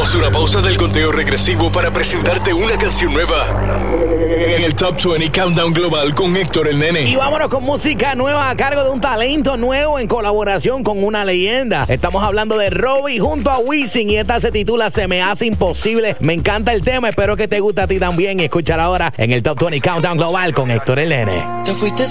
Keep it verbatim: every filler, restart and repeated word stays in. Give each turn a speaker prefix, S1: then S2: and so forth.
S1: Tomamos una pausa del conteo regresivo para presentarte una canción nueva en el Top veinte Countdown Global con Héctor el Nene.
S2: Y vámonos con música nueva a cargo de un talento nuevo en colaboración con una leyenda. Estamos hablando de Robbie junto a Wisin y esta se titula Se me hace imposible. Me encanta el tema, espero que te guste a ti también. Y escuchar ahora en el Top veinte Countdown Global con Héctor el Nene.
S3: Te fuiste